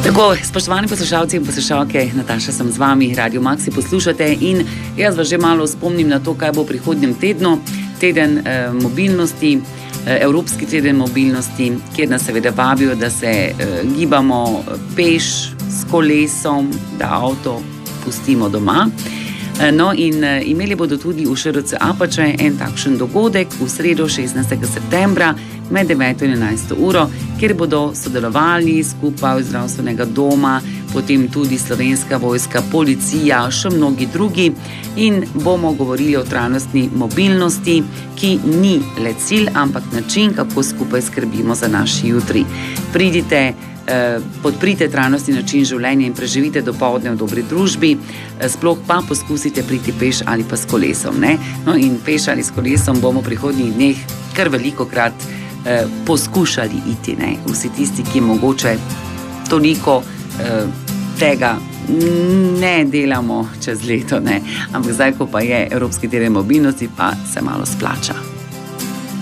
Tako, spoštovani poslušalci in poslušalke, Nataša sem z vami, Radio Maxi poslušate in jaz vas že malo spomnim na to, kaj bo v prihodnjem tednu. Teden mobilnosti, Evropski teden mobilnosti, kjer nas seveda vabijo, da se gibamo peš, s kolesom, da avto pustimo doma. No in imeli bodo tudi v ŠRC Apače en takšen dogodek v sredo 16. septembra med 9 in 11 uro, kjer bodo sodelovali skupaj iz zdravstvenega doma, potem tudi Slovenska vojska, policija, še mnogi drugi in bomo govorili o trajnostni mobilnosti, ki ni le cilj, ampak način, kako skupaj skrbimo za naš jutri. Pridite, podprite trajnostni način življenja in preživite dopoldne v dobri družbi, sploh pa poskusite priti peš ali pa s kolesom. Ne? No in peš ali s kolesom bomo v prihodnjih dneh kar velikokrat poskušali iti. Ne? Vsi tisti, ki mogoče toliko tega ne delamo čez leto, ne? Ampak zdaj, ko pa je Evropski teden mobilnosti, pa se malo splača.